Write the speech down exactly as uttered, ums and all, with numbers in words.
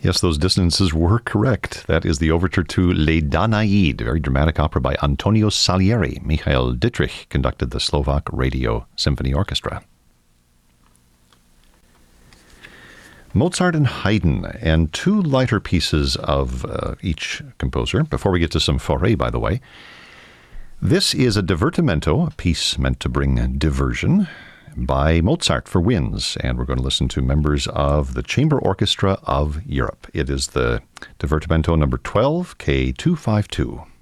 Yes, those dissonances were correct. That is the overture to Les Danaïdes, a very dramatic opera by Antonio Salieri. Michael Dietrich conducted the Slovak Radio Symphony Orchestra. Mozart and Haydn, and two lighter pieces of uh, each composer. Before we get to some Fauré, by the way, this is a divertimento, a piece meant to bring diversion, by Mozart for winds, and we're going to listen to members of the Chamber Orchestra of Europe. It is the divertimento number twelve, K two fifty-two.